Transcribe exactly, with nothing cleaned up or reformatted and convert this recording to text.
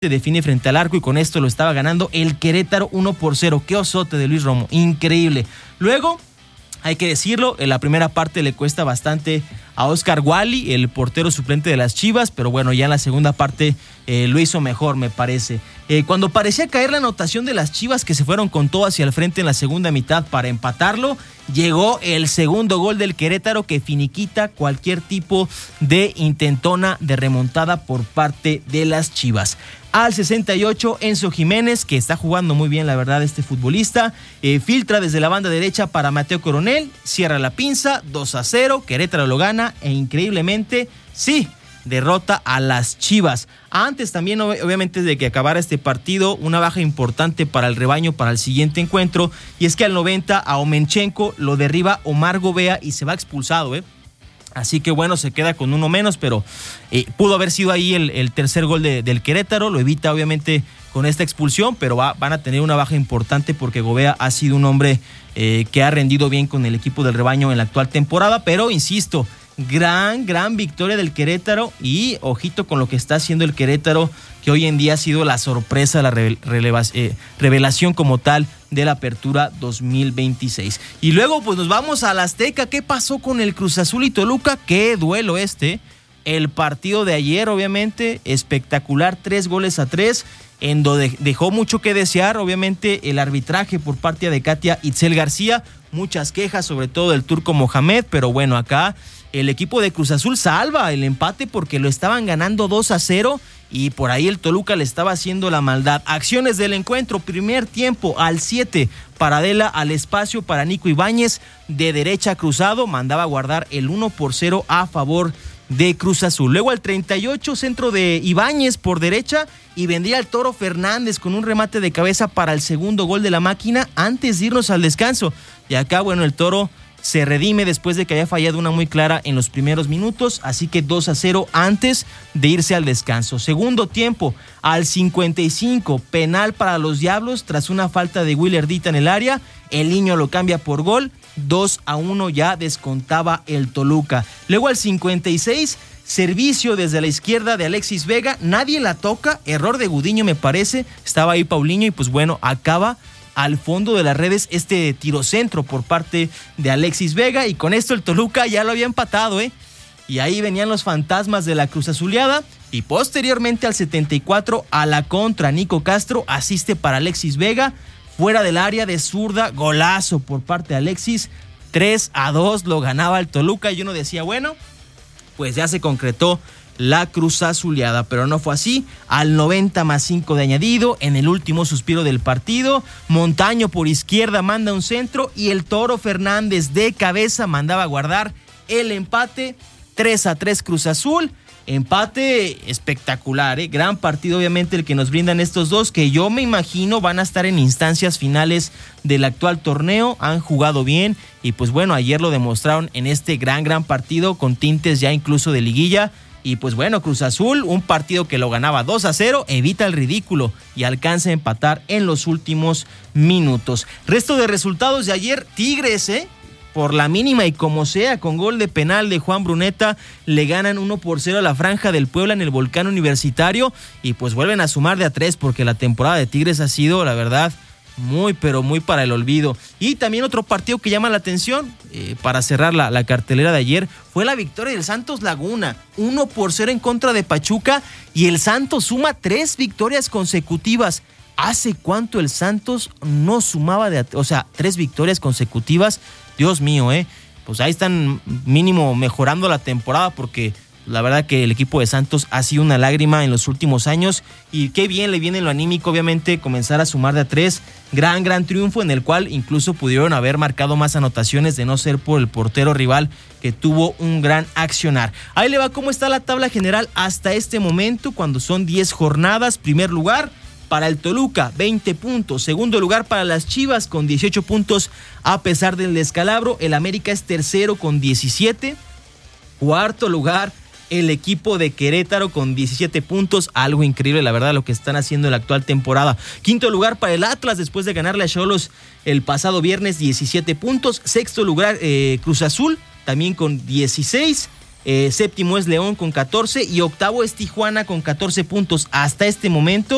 se define frente al arco y con esto lo estaba ganando el Querétaro uno por cero. Qué osote de Luis Romo, increíble. Luego, hay que decirlo, en la primera parte le cuesta bastante a Oscar Wally, el portero suplente de las Chivas, pero bueno, ya en la segunda parte eh, lo hizo mejor, me parece. Eh, cuando parecía caer la anotación de las Chivas, que se fueron con todo hacia el frente en la segunda mitad para empatarlo, llegó el segundo gol del Querétaro que finiquita cualquier tipo de intentona de remontada por parte de las Chivas. Al sesenta y ocho, Enzo Jiménez, que está jugando muy bien, la verdad, este futbolista, eh, filtra desde la banda derecha para Mateo Coronel, cierra la pinza, dos a cero, Querétaro lo gana e increíblemente, sí, derrota a las Chivas. Antes también, obviamente, de que acabara este partido, una baja importante para el rebaño para el siguiente encuentro, y es que al noventa a Omenchenko lo derriba Omar Gobea y se va expulsado, ¿eh? Así que bueno, se queda con uno menos, pero eh, pudo haber sido ahí el, el tercer gol de, del Querétaro, lo evita obviamente con esta expulsión, pero va, van a tener una baja importante porque Gobea ha sido un hombre eh, que ha rendido bien con el equipo del rebaño en la actual temporada, pero insisto, gran, gran victoria del Querétaro y ojito con lo que está haciendo el Querétaro, que hoy en día ha sido la sorpresa, la releva, eh, revelación como tal de la Apertura dos mil veintiséis. Y luego pues nos vamos a la Azteca. ¿Qué pasó con el Cruz Azul y Toluca? Qué duelo este. El partido de ayer, obviamente, espectacular, tres goles a tres, en donde dejó mucho que desear, obviamente, el arbitraje por parte de Katia Itzel García, muchas quejas, sobre todo del turco Mohamed, pero bueno, acá el equipo de Cruz Azul salva el empate porque lo estaban ganando dos a cero y por ahí el Toluca le estaba haciendo la maldad. Acciones del encuentro, primer tiempo al siete, Paradela al espacio para Nico Ibáñez, de derecha cruzado, mandaba a guardar el uno por cero a favor de Cruz Azul. Luego al treinta y ocho, centro de Ibáñez por derecha y vendría el Toro Fernández con un remate de cabeza para el segundo gol de la máquina antes de irnos al descanso. Y acá, bueno, el Toro se redime después de que haya fallado una muy clara en los primeros minutos, así que dos a cero antes de irse al descanso. Segundo tiempo, al cincuenta y cinco, penal para los Diablos tras una falta de Willer Dita en el área, el Niño lo cambia por gol, dos a uno ya descontaba el Toluca. Luego al cincuenta y seis, servicio desde la izquierda de Alexis Vega, nadie la toca, error de Gudiño me parece, estaba ahí Paulinho y pues bueno, acaba al fondo de las redes este tirocentro por parte de Alexis Vega y con esto el Toluca ya lo había empatado, ¿eh? Y ahí venían los fantasmas de la Cruz Azuleada y posteriormente al setenta y cuatro a la contra, Nico Castro asiste para Alexis Vega, fuera del área de zurda, golazo por parte de Alexis, tres a dos lo ganaba el Toluca y uno decía, bueno, pues ya se concretó la Cruz Azuleada, pero no fue así. Al noventa más cinco de añadido, en el último suspiro del partido, Montaño por izquierda manda un centro y el Toro Fernández de cabeza mandaba a guardar el empate, tres a tres Cruz Azul. Empate espectacular, ¿eh? Gran partido obviamente el que nos brindan estos dos, que yo me imagino van a estar en instancias finales del actual torneo, han jugado bien y pues bueno, ayer lo demostraron en este gran, gran partido con tintes ya incluso de liguilla. Y pues bueno, Cruz Azul, un partido que lo ganaba dos a cero, evita el ridículo y alcanza a empatar en los últimos minutos. Resto de resultados de ayer, Tigres, ¿eh? por la mínima y como sea, con gol de penal de Juan Bruneta, le ganan uno por cero a la Franja del Puebla en el Volcán Universitario y pues vuelven a sumar de a tres porque la temporada de Tigres ha sido, la verdad, muy pero muy para el olvido. Y también otro partido que llama la atención eh, para cerrar la, la cartelera de ayer fue la victoria del Santos Laguna, uno por cero en contra de Pachuca y el Santos suma tres victorias consecutivas. ¿Hace cuánto el Santos no sumaba de, o sea, tres victorias consecutivas? Dios mío, eh, pues ahí están mínimo mejorando la temporada porque la verdad que el equipo de Santos ha sido una lágrima en los últimos años y qué bien le viene en lo anímico, obviamente, comenzar a sumar de a tres. Gran, gran triunfo en el cual incluso pudieron haber marcado más anotaciones de no ser por el portero rival que tuvo un gran accionar. Ahí le va cómo está la tabla general hasta este momento cuando son diez jornadas. Primer lugar para el Toluca, veinte puntos. Segundo lugar para las Chivas con dieciocho puntos a pesar del descalabro. El América es tercero con diecisiete. Cuarto lugar el equipo de Querétaro con diecisiete puntos, algo increíble la verdad lo que están haciendo en la actual temporada. Quinto lugar para el Atlas después de ganarle a Xolos el pasado viernes, diecisiete puntos. Sexto lugar eh, Cruz Azul también con dieciséis. Eh, séptimo es León con catorce y octavo es Tijuana con catorce puntos hasta este momento.